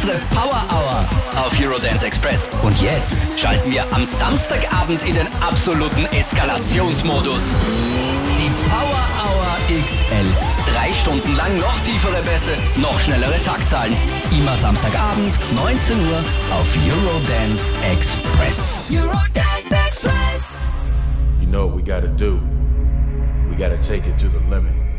unsere Power Hour auf Eurodance Express. Und jetzt schalten wir am Samstagabend in den absoluten Eskalationsmodus. Die Power Hour XL. 3 Stunden lang noch tiefere Bässe, noch schnellere Taktzahlen. Immer Samstagabend, 19 Uhr auf Eurodance Express. Eurodance Express. You know what we gotta do. We gotta take it to the limit.